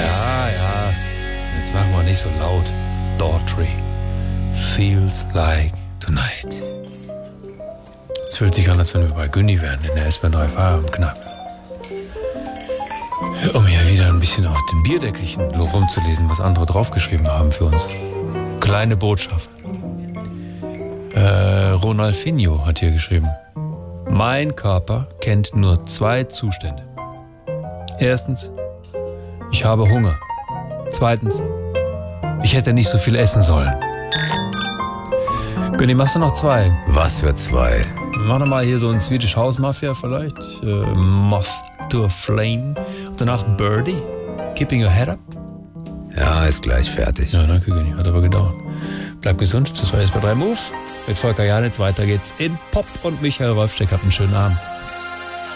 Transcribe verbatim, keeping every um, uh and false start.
Ja, ja. Jetzt machen wir nicht so laut. Daughtry. Feels like tonight. Es fühlt sich an, als wenn wir bei Günni wären in der S B drei Feierabendkneipe. Um hier wieder ein bisschen auf dem Bierdeckelchen rumzulesen, was andere draufgeschrieben haben für uns. Kleine Botschaft. Äh, Ronaldinho hat hier geschrieben. Mein Körper kennt nur zwei Zustände. Erstens, ich habe Hunger. Zweitens, ich hätte nicht so viel essen sollen. Günni, machst du noch zwei? Was für zwei? Mach doch mal hier so ein Swedish House Mafia vielleicht. Äh, Moth to a Flame. Und danach Birdie. Keeping your head up. Ja, ist gleich fertig. Ja, danke Günni. Hat aber gedauert. Bleib gesund. Das war S B drei Move. Mit Volker Janitz. Weiter geht's in Pop und Michael Wolfsteck. Habt einen schönen Abend.